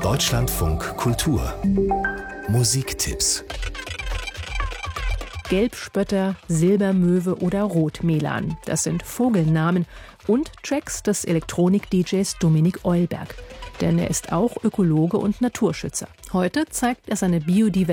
Deutschlandfunk Kultur Musiktipps. Gelbspötter, Silbermöwe oder Rotmelan. Das sind Vogelnamen und Tracks des Elektronik-DJs Dominik Eulberg. Denn er ist auch Ökologe und Naturschützer. Heute zeigt er seine biodiverse